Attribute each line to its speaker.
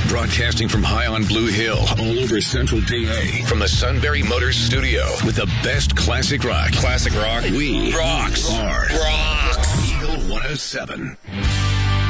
Speaker 1: Broadcasting from high on Blue Hill, all over Central PA. From the Sunbury Motors Studio, with the best classic rock. Classic rock. We rocks. Hard. Rocks. Eagle 107.